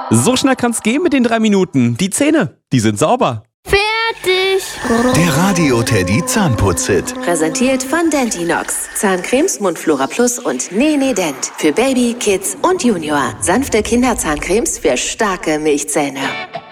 So schnell kann's gehen mit den 3 Minuten. Die Zähne, die sind sauber. Fertig! Der Radio Teddy Zahnputz-Hit. Präsentiert von Dentinox. Zahncremes, Mundflora Plus und Nene Dent. Für Baby, Kids und Junior. Sanfte Kinderzahncremes für starke Milchzähne.